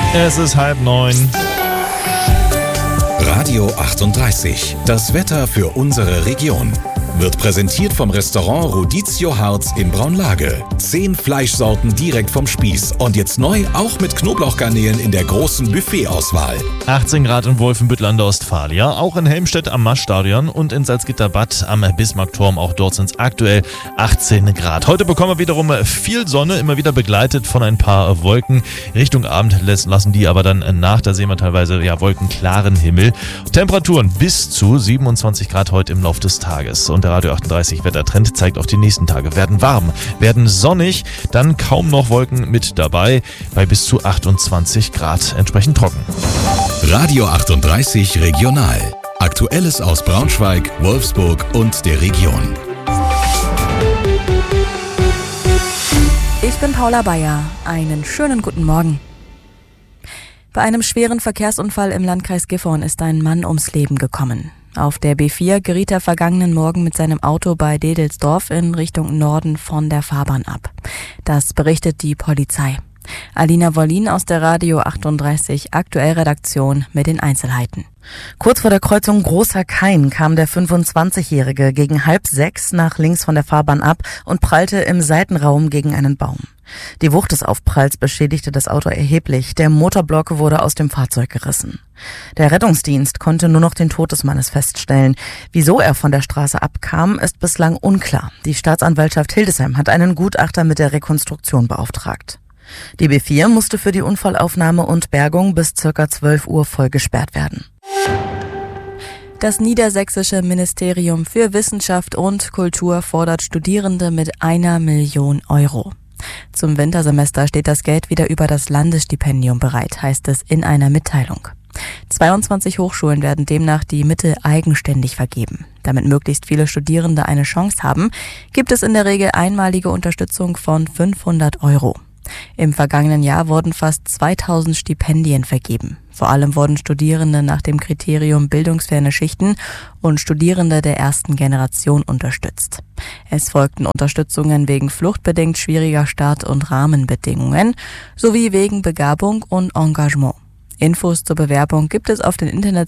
Es ist 8:30. Radio 38. Das Wetter für unsere Region. Wird präsentiert vom Restaurant Rodizio Harz in Braunlage. 10 Fleischsorten direkt vom Spieß. Und jetzt neu auch mit Knoblauchgarnelen in der großen Buffetauswahl. 18 Grad in Wolfenbüttel an der Ostfalia, auch in Helmstedt am Maschstadion und in Salzgitterbad am Bismarckturm. Auch dort sind es aktuell 18 Grad. Heute bekommen wir wiederum viel Sonne, immer wieder begleitet von ein paar Wolken. Richtung Abend lassen die aber dann nach. Da sehen wir teilweise wolkenklaren Himmel. Temperaturen bis zu 27 Grad heute im Laufe des Tages. Und der Radio 38 Wettertrend zeigt auch die nächsten Tage werden warm, werden sonnig, dann kaum noch Wolken mit dabei, bei bis zu 28 Grad, entsprechend trocken. Radio 38 Regional. Aktuelles aus Braunschweig, Wolfsburg und der Region. Ich bin Paula Bayer. Einen schönen guten Morgen. Bei einem schweren Verkehrsunfall im Landkreis Gifhorn ist ein Mann ums Leben gekommen. Auf der B4 geriet er vergangenen Morgen mit seinem Auto bei Dedelsdorf in Richtung Norden von der Fahrbahn ab. Das berichtet die Polizei. Alina Wollin aus der Radio 38 Aktuell-Redaktion mit den Einzelheiten. Kurz vor der Kreuzung Großer Kain kam der 25-Jährige gegen 5:30 nach links von der Fahrbahn ab und prallte im Seitenraum gegen einen Baum. Die Wucht des Aufpralls beschädigte das Auto erheblich. Der Motorblock wurde aus dem Fahrzeug gerissen. Der Rettungsdienst konnte nur noch den Tod des Mannes feststellen. Wieso er von der Straße abkam, ist bislang unklar. Die Staatsanwaltschaft Hildesheim hat einen Gutachter mit der Rekonstruktion beauftragt. Die B4 musste für die Unfallaufnahme und Bergung bis ca. 12 Uhr voll gesperrt werden. Das niedersächsische Ministerium für Wissenschaft und Kultur fordert Studierende mit 1 Million Euro. Zum Wintersemester steht das Geld wieder über das Landesstipendium bereit, heißt es in einer Mitteilung. 22 Hochschulen werden demnach die Mittel eigenständig vergeben. Damit möglichst viele Studierende eine Chance haben, gibt es in der Regel einmalige Unterstützung von 500 Euro. Im vergangenen Jahr wurden fast 2000 Stipendien vergeben. Vor allem wurden Studierende nach dem Kriterium bildungsferne Schichten und Studierende der ersten Generation unterstützt. Es folgten Unterstützungen wegen fluchtbedingt schwieriger Start- und Rahmenbedingungen sowie wegen Begabung und Engagement. Infos zur Bewerbung gibt es auf den